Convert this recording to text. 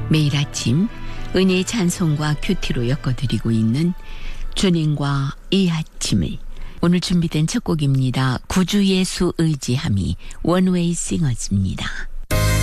매일 아침 은혜의 찬송과 큐티로 엮어드리고 있는 주님과 이 아침을, 오늘 준비된 첫 곡입니다. 구주 예수 의지함이 원웨이 싱어즈입니다.